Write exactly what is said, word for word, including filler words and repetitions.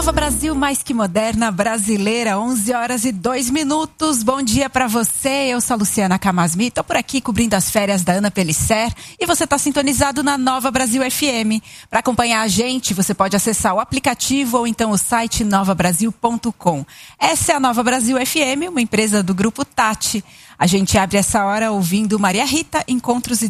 Nova Brasil, mais que moderna, brasileira, onze horas e dois minutos. Bom dia pra você, eu sou a Luciana Camasmi, tô por aqui cobrindo as férias da Ana Pellicer e você tá sintonizado na Nova Brasil F M. Para acompanhar a gente, você pode acessar o aplicativo ou então o site nova brasil ponto com. Essa é a Nova Brasil F M, uma empresa do Grupo Tati. A gente abre essa hora ouvindo Maria Rita, Encontros e